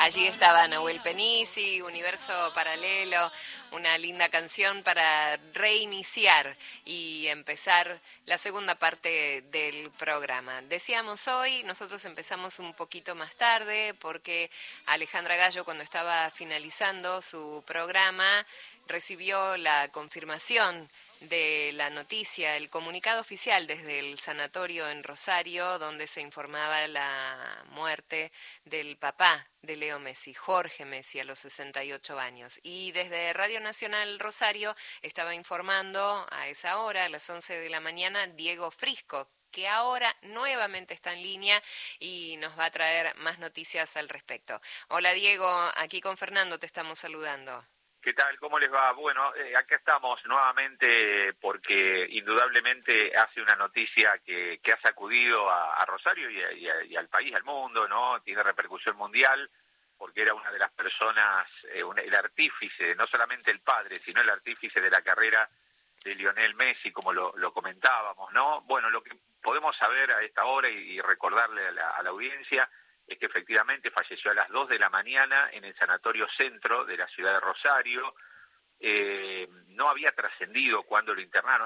Allí estaba Nahuel Penisi, Universo Paralelo, una linda canción para reiniciar y empezar la segunda parte del programa. Decíamos hoy, nosotros empezamos un poquito más tarde porque Alejandra Gallo, cuando estaba finalizando su programa, recibió la confirmación de la noticia, el comunicado oficial desde el sanatorio en Rosario, donde se informaba la muerte del papá de Leo Messi, Jorge Messi, a los 68 años. Y desde Radio Nacional Rosario estaba informando a esa hora, a las 11 de la mañana, Diego Frisco, que ahora nuevamente está en línea y nos va a traer más noticias al respecto. Hola Diego, aquí con Fernando te estamos saludando. ¿Qué tal? ¿Cómo les va? Bueno, acá estamos nuevamente porque indudablemente hace una noticia que ha sacudido a Rosario y al país, al mundo, ¿no? Tiene repercusión mundial porque era una de las personas, el artífice, no solamente el padre, sino el artífice de la carrera de Lionel Messi, como lo comentábamos, ¿no? Bueno, lo que podemos saber a esta hora y recordarle a la audiencia es que efectivamente falleció a las 2 de la mañana en el Sanatorio Centro de la ciudad de Rosario. No había trascendido cuándo lo internaron.